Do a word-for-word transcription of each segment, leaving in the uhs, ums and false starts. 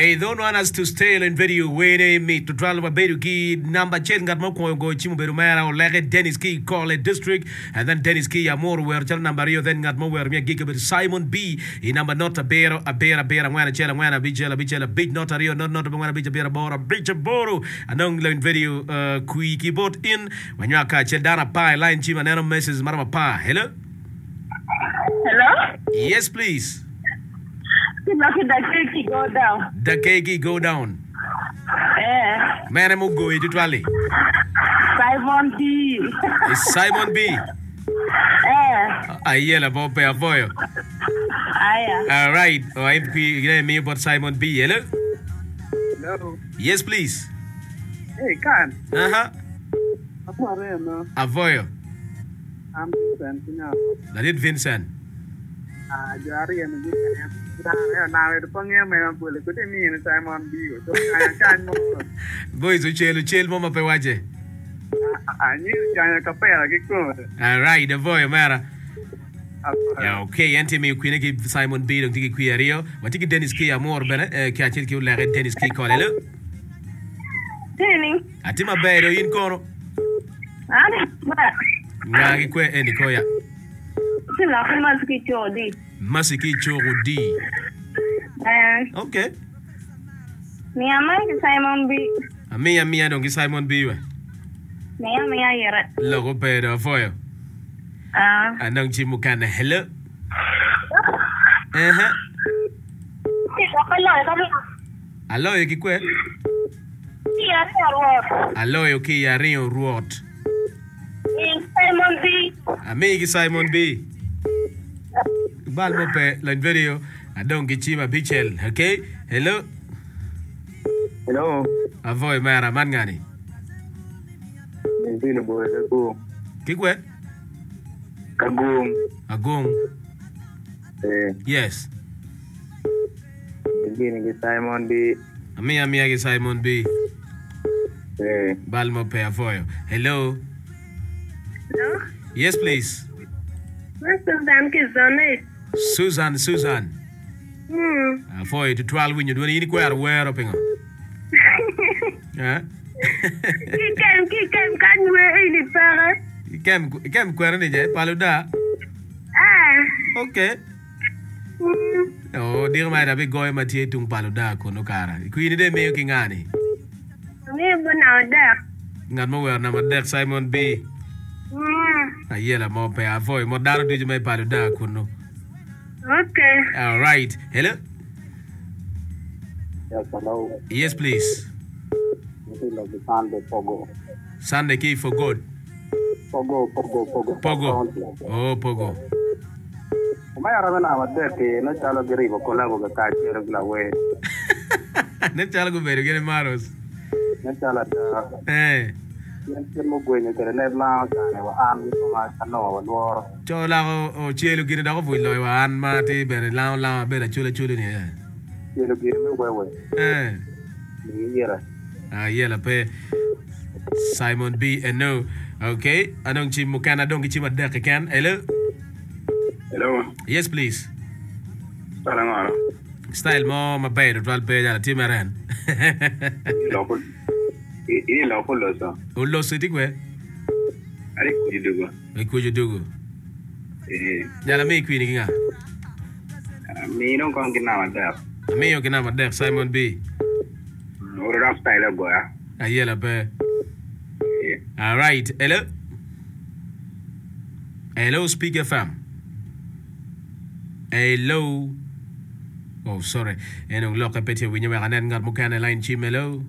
They don't want us to stay in video when me to travel beru ki number chen gat mo ko go chimu beru mera o lege Dennis Key call it district and then Dennis Key amor where chal number yo then gat mo where me gig beru Simon B in number not a bear a bear a bear ngwana chela ngwana bichela bichela big not a rio not not ngwana bicha bear bora bicha boru anong in video uh kui keyboard in when you ka chel dana pa line chima nero message marama pa hello Hello? yes please Lucky the cake go down. the cake go down Eh. man mo go itu twali Simon B. it's Simon B Eh. ayela bo pe avoyo Aya. all right oh I be me about Simon B hello Hello. yes please Hey, Khan. uh-huh Apa are no? avoyo I'm Vincent now. that it Vincent Ah, jari yang ni kan. Dah, na itu pengen memang boleh. Kau ni ni Simon B. So, ayah kan mo. boys uchelo chel mama pe waje Ah, ni jangan kape lagi kau. all right avoyo mara Apa? yeah okay enti me kwine ki Simon B dong tiki kwi rio watiki Dennis Key amor bene eh, ki achil ki ulare Dennis Key call hello Tini. atima bedo in kono Ani. Ma. ngagi kwe eni koya Sila ko mas ki chodi. masiki choro D Eh. okay Ni ama ki Simon B. amia mia dong ki Simon B we Ni ama ya yere. logo pedo avoyo Ah. anong chimu kana hello eh uh-huh. Sila ko lang kami. allo ki kwe Iya, ro. allo ki ya rio road Ni Simon B. ami ki Simon B bal mo pe la video adong ki chima bichel okay hello Hello. avoy mara man ngani Ni ni boleh aku. ki kwe Kagum. agong Eh, yes ni ni Simon B. ami ami ki Simon B Eh, bal mo pe avoy hello Hello? yes please Mr. Dan Kizone. Susan Susan Hmm. avoy to twelve when you do ni kwe arwero pingo eh Kikem, kikem, kan we ini pere. kem kem kwera ni je paluda Ah. okay Hmm. oh dir mai da be goy matie tung paluda kono kara ku ni de me ki ngani Ni benar dah. ngat mo wer na madek Simon B Hmm. ayela mo pe avoy mo daro di mai paluda kono Okay. all right hello ya kalau yes please itu lagi sande pogo. Sunday key for good Pogo, pogo, pogo. pogo oh pogo Umay araman awat deh ke, no calo giri ko kola ko kaci orang lawe. ne chala go beru gene maros No calo da. eh Yan kin mo gue ni tere ne bla ka ne wa an ko ma kano wa dor. chola go o chelu gine da go fuilo wa an ma ti bere la la bere chule chule ni eh Ye lo giri me gue we. eh Ni yera. ayela pe Simon B and no okay anong chi mukana dong chi madek kan hello Hello. yes please Parang ano. style mo mabedo dwal be ya timeren Local. Ini local lo so. ullo siti kwe Ari ko didugo. e kujo dugu Eh, yala me kwini kinga mi no kong kinawa da. me yo kina madek Simon B Oro rap style go ya. ayela pe Eh, all right hello hello speak F M hello oh sorry enong lo kapete winya wa kanen ngar mukana line chim hello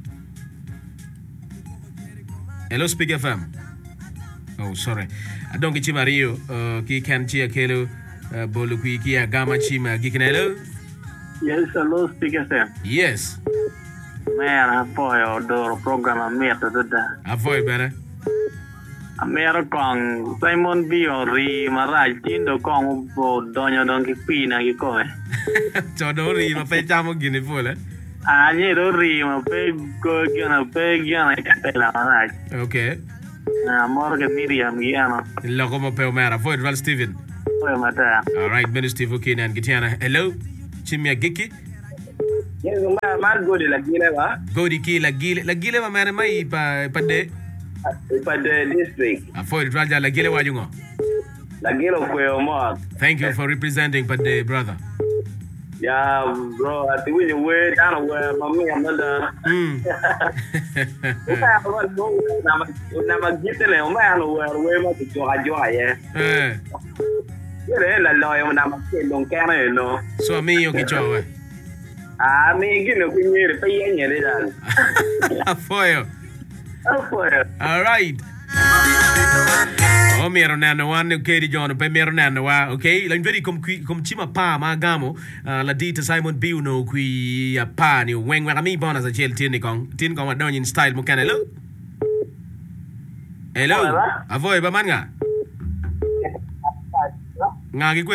hello speak F M oh sorry adong ki mario uh, ki kan chi akelo uh, bolu ki ki agama chima gikinelo Yes, hello, speaker Sam. yes Man, I follow the program I'm here to do that. avoid better I'm here kong Simon B. Ori Maraj Tindo kong bo donyo don ki pina ki koe. chodori ma fe chamo gini pole Anye do ri ma pe go gana pe gana ka la Maraj. okay Na mor ke Miriam giano. lo como pe mera avoid val Steven Oye mata. all right minister Steve Kenan gitiana hello chimia giki Yes, ma ma go de la gile wa. Go di ki la gile la gile ma mere mai pa pa de Pa de district. a foi dwalja la gile wajungo. La gile ko mo. Thank you for representing pa de brother. Yeah, bro, I think we need way down where mommy and mother. Mm. Na ma gite le o ma no where we ma ti joga joga ye. Eh. Ye la lo yo na ma ke don ke na no. So mi yo kichowe. Ah, me gino ku ni re pe ye ni re dal. A foi. Ah, foi. All right. Oh, mero nano wan okay di John pe mero nano wa okay la very kom kom chima pa ma gamo la dita Simon B no qui a pa ni wen wa mi bona za chel tin kong tin kong wa don in style mo kana hello hello avoy ba man nga nga gi kwe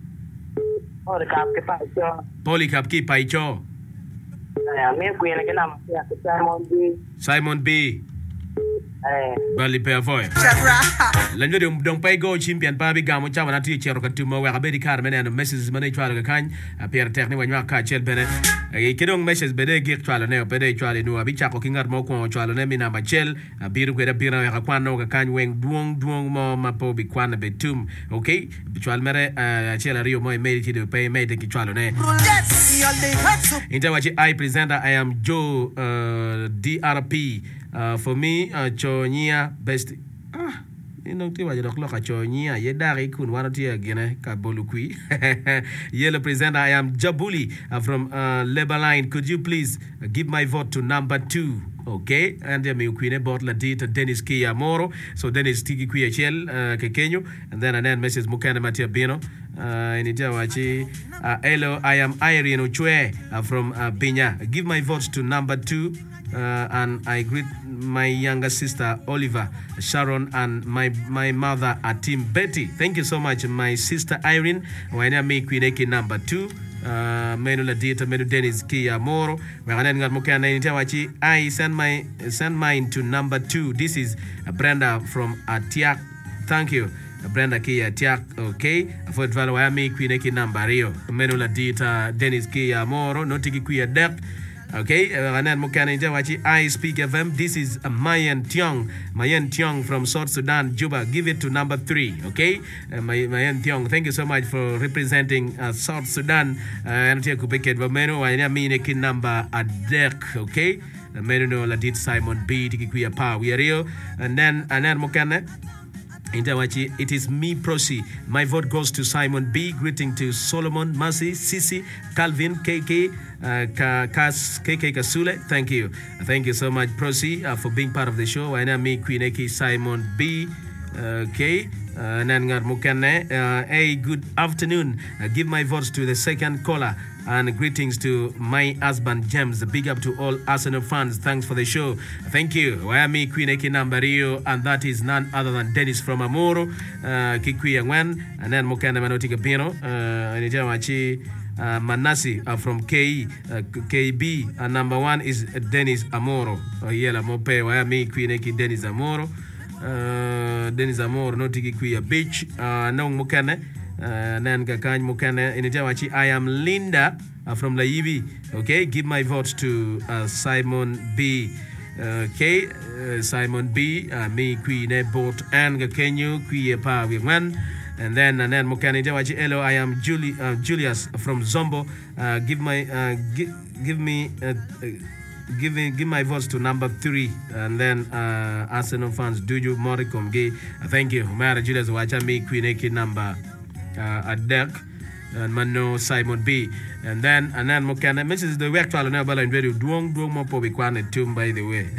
Ora kap ke pa cho. poli kap ki pai cho Ya me ku ene ke nam ya ke Simon B. Simon B Eh. bali pe avoy la ngade dong pay go champion pa bi gamo chawa na ti chero ka tumo wa be di kar menen messages mane chwa ga kan a per techni wa nya ka chel bene e kidong messages bede gi chwa ne bede chwa le no abi chako kingar mo ko chwa ne mina ma chel a biru ko da bira ga kwano ga kan wen duong duong mo ma po bi kwana be tum okay bi chwa mere a chela rio mo e me ti de pay me de ki chwa ne Intawachi I presenter I am Joe uh, D R P uh, for me uh, Chonia best ah ino ti waje dok loka Chonia ye dari kun wana ti agene ka bolukui yellow presenter I am Jabuli uh, from uh, Lebaline could you please uh, give my vote to number two. Okay, and then me queen bought la dita Dennis Kia Moro, so Dennis Tiki Quia Chel uh, Kekenyo, and then and then Missus Mukana Matia Bino. Uh, in Itawachi, uh, hello, I am Irene Uchwe uh, from uh, Binya. Give my votes to number two, uh, and I greet my younger sister Oliver, Sharon, and my my mother Atim Betty. Thank you so much, my sister Irene. When I make Queen number two. Uh, menu la dita menu Dennis Kia Moro maganen ngat mukana intawachi I send my send mine to number two. This is uh, Brenda from Atiak. Thank you uh, Brenda Kia Atiak. Okay for dwala wa mi kwineki number rio menu la dita Dennis Kia Moro notiki kuya dek. Okay, maganen mukana intawachi I speak F M. This is uh, Mayan Tiong Mayan Tiong from South Sudan, Juba. Give it to number three. Okay, uh, Mayan Tiong, thank you so much for representing uh, South Sudan. And here kupeket bameno wa ina mine kin number adek. Okay, meno no la dit Simon B tiki kuya pa we are real. And then and then mukana Intawachi, it is me, Prosi. My vote goes to Simon B. Greeting to Solomon, Mercy, Sisi, Calvin, K K, uh, Kas, K K Kasule. Thank you. Thank you so much, Prosi, uh, for being part of the show. I am me, Queen Eki, Simon B. Okay. Nangar Mukane. Hey, good afternoon. Uh, give my votes to the second caller. And greetings to my husband James. Big up to all Arsenal fans. Thanks for the show. Thank you. Wayami Queen Eki Nambario, and that is none other than Dennis from Amoro, uh, Kikui Yangwan, and then Mukana Manotika Pino, Nijawachi uh, Manasi uh, from K E, uh, K B. And number one is Dennis Amoro. Yela Mope, Wayami Queen Eki Dennis Amoro. Uh, Dennis Amoro, Notiki Kuya Beach, uh, Nong Mukane. Uh, Nan Kakany Mukane Initawachi. I am Linda uh, from Laivi. Okay, give my vote to uh, Simon B. Okay, uh, Simon B. Uh, me Queen Bot and Kenyu Queen Pa Wan. And then and then Mukane Initawachi. Hello, I am Julie uh, Julius from Zombo. Uh, give my uh, gi- give me. Uh, uh, Give, give my votes to number three, and then uh, Arsenal fans, do you Moricom Gay? Uh, thank you. Mara Julius Wacha me Queen Eki number uh, at deck, and Mano Simon B. And then and then Mokana. Missus the work trial now, but I'm very doing doing more public one and two, by the way.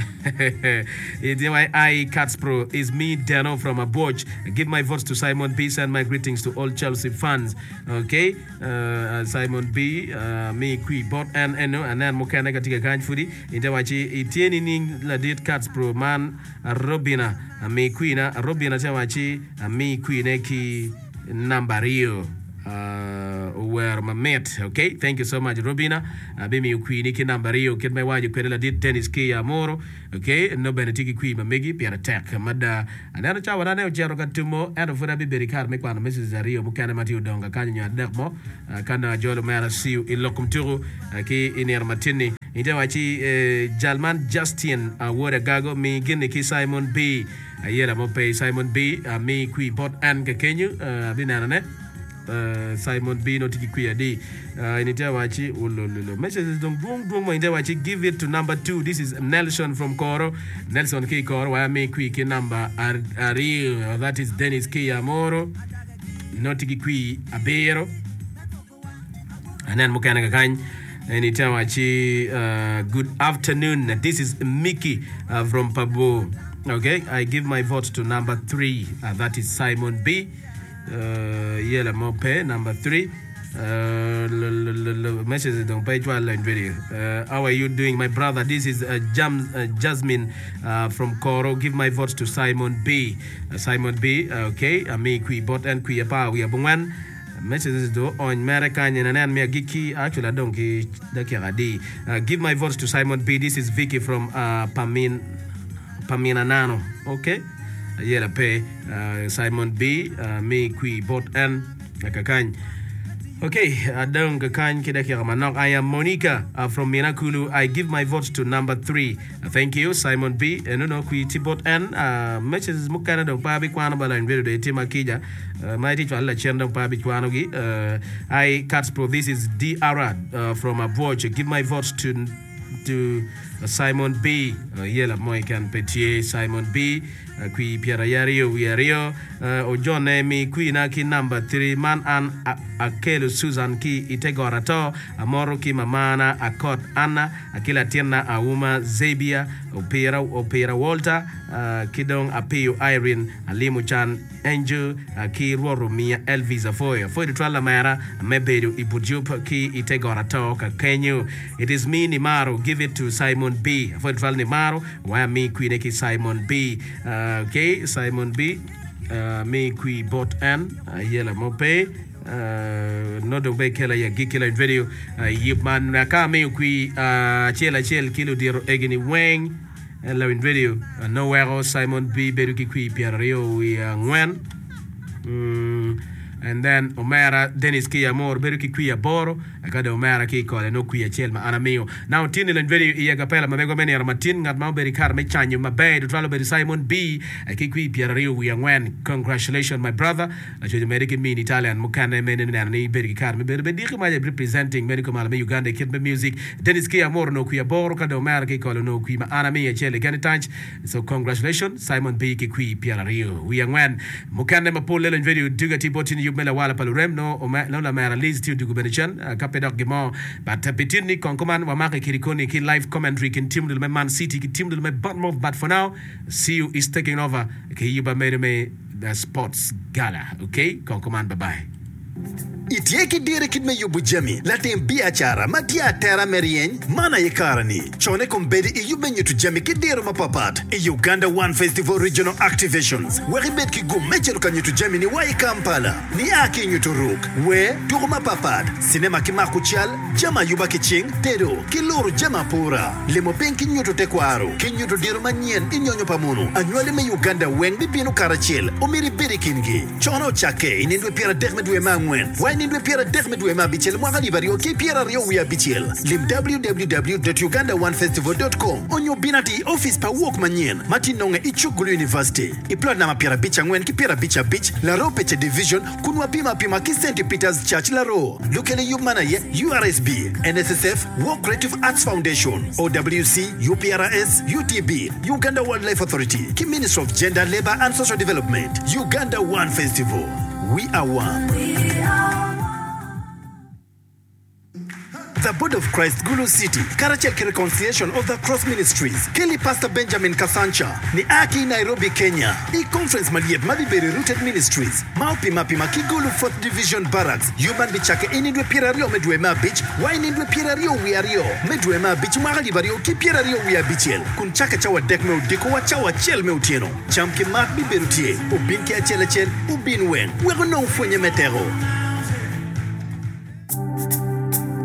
It's my I Cats Pro is me Dano from a Boch. Give my votes to Simon B. Send my greetings to all Chelsea fans. Okay, uh, Simon B. Uh, me Kui Bot and Eno and then Mokana Katika Kanj Fudi. Intawachi Itieni Ning Ladit Cats Pro man Robina. Me Queen Robina Tawachi. Me Queen Eki Nambario. Uh, were my mate. Okay, thank you so much, Robina. Uh, Bimi Queenie ki number rio kid my waju kwedela dit tennis ki amoro. Okay, no benetiki qui ma megi pier attack. Mada anana chawa na ne jero katumo and of bi berikar me kwana Missus Rio mukana Matthew Donga kanya dekmo kana jolo mara siu ilokum turu ki iner matini. Ita wachi Jalman Justin Wore Gago mi gini ki Simon B. Yela mo pay Simon B. Mi qui bot an ke kenyu binana ne. Simon B. no tiki kuya di inita wachi ulololo messages dong dong dong mo inita wachi give it to number two. This is Nelson from Koro. Nelson ki Koro wa mi kui ki number ari that is Dennis ki Amoro no tiki kui abero and then mukana kakany inita wachi uh, good afternoon. This is Mickey uh, from Pabo. Okay, I give my vote to number three. Uh, that is Simon B. Uh, Yela Mope, number three. Uh, message don't page one line video. Uh, how are you doing, my brother? This is uh, Jam, uh, Jasmine uh, from Koro. Give my votes to Simon B. Uh, Simon B. Uh, okay, Ami Kui Bot and Kui Apa. We are one. Messages do on American and then me Giki. Actually, I don't uh, give my votes to Simon B. This is Vicky from uh, Pamin Pamina Nano. Okay. Yela pay uh, Simon B. Uh, me Kui Bot and Kakany. Okay, Adong Kakany Kidakiamanok. I am Monica uh, from Minakulu. I give my votes to number three. Uh, thank you, Simon B. And no no Kui Tibot and uh messages Mukana do Pabi Kwanabala and video de Timakija. My teacher Allah Chendong Pabi Kwanogi. Uh I Cats Pro. This is D Arad uh, from Aboch. Give my votes to to uh, Simon B. Uh, Yela Moikan Petier, Simon B. Uh, Kui Pierayario, Wiario, uh, Ojon Nemi, Kui Naki number three, Man an Akelu Susan Ki Itegorato, Amoro Ki Mamana, Akot Anna, Akila Tina Auma, Zabia, Opera, Opera Walter, uh, Kidong Apeo Irene, Alimu Chan, Angel, uh, Ki Roro Mia, Elvisa Foya, for the Tralamara, Mebedu Ipujup Ki Itegorato, Kenyu. It is me, Nimaro, give it to Simon B. For the Tral Nimaro, why me, Queeneki Simon B. Uh, Okay, Simon B. Uh, me Kui Bot N. Uh, Yela Mope. Uh, no do be kela ya gikila video. Uh, Yipman Nakame Kui uh, Chela Chel Kilo Diro Egini Wang. And in video. Uh, nowhere Simon B. Beruki Kui Pierrio we uh, Ngwen. Mm. And then Omera Dennis Kia More Beruki Kuya Boro Akada Omera Ki Kole no Kuya Chelma Anamio. Now Tin and video Iagapella Mamego Many Martin got Mountberry Car Mechanyu Mabe to Tralo Berry Simon B. Akiki Pierre we are when congratulations my brother. I should American me in Italian Mukane Men and Berry Car Maybe representing Medical Malame Uganda Kid Music Dennis Kia More no Kuya Boro Kada Omera Ki Kole no Kuima Anami Chele Ganitach. So congratulations Simon B. Ki Pierre we are when Mukane Mapole and video Dugati Botin Mela wala palurem no no la mera list to gubernichan kapedok gimo but petini konkoman wa maka kirikoni ki live commentary kin team del Man City ki team del Bournemouth but for now see you is taking over ki yuba me the sports gala okay konkoman bye bye. Itieki dire kid me yubu jami latin biachara matia terra merien mana yekarani chone kombedi e yubenyu to jami kidiro mapapat e Uganda One Festival Regional Activations weri bet ki go mechero kanyu to jami ni wai Kampala ni aki nyu to ruk we turuma papat cinema ki makuchal jama yuba kiching tedo kiluru jama pura lemo penki nyu to tekwaro kinyu to diro manien inyonyo pamunu anywale me Uganda wen bibino karachel omiri berikingi chono chake inindwe pira dermedwe mangwen nindwe Pierre Dermedwe ma bichel mwa gali bari oki Pierre Rio wia bichel lim w w w dot uganda one festival dot com onyo binati office pa wok manyen mati nonge ichugulu university iplot na ma Pierre Bicha ngwen ki Pierre Bicha Beach la ro peche division kunwa pima pima ki Saint Peter's Church la ro lukele yumana ye U R S B N S S F Work Creative Arts Foundation O W C U P R S U T B Uganda Wildlife Authority ki Ministry of Gender Labor and Social Development Uganda One Festival we are one. We are The Board of Christ Gulu City, Karachel Reconciliation of the Cross Ministries, Kelly Pastor Benjamin Kasancha, ni Aki Nairobi, Kenya, e conference Maliet Mabiberi Rooted Ministries, Maupi Mapima Kigulu fourth Division Barracks, Human Bichake Inidwe Pirario Medwema Beach, Wainidwe Pirario Wiario, Medwema Beach Magali Bario Ki Pirario Wia Bichel, Kunchaka Chawa Dekme Diko Wachawa Chel Meutieno, Chamki Mat Biberutie, Ubinki Achelechel, Ubin Wen, Wegono Fwenye Metero.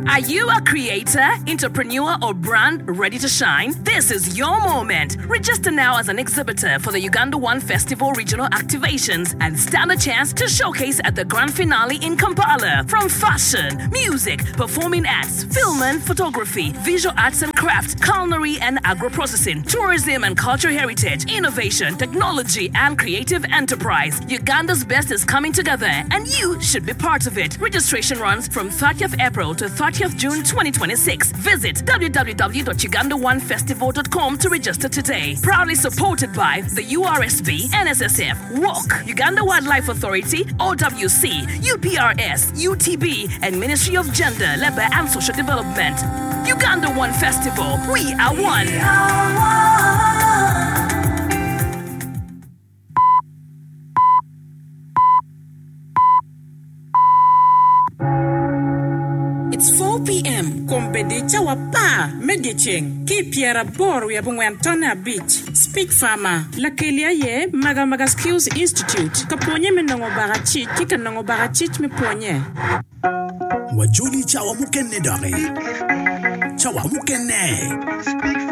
Are you a creator, entrepreneur, or brand ready to shine? This is your moment. Register now as an exhibitor for the Uganda One Festival Regional Activations and stand a chance to showcase at the grand finale in Kampala. From fashion, music, performing arts, film and photography, visual arts and crafts, culinary and agro-processing, tourism and cultural heritage, innovation, technology, and creative enterprise. Uganda's best is coming together, and you should be part of it. Registration runs from thirtieth April to thirtieth June twenty twenty-six. Visit w w w dot uganda one festival dot com to register today. Proudly supported by the U R S B, N S S F, W O C, Uganda Wildlife Authority, O W C, U P R S, U T B, and Ministry of Gender, Labour and Social Development. Uganda One Festival. We are one. We are one. It's four p.m. Kombede chawa pa medicheng ki piera boru ya bungwantona beach. Speak Farmer. La kelia ye maga maga skills institute. Kaponye menongo barachi kika nongo barachi me ponye. Wajuli chawa mukenne dare. Chawa mukenne.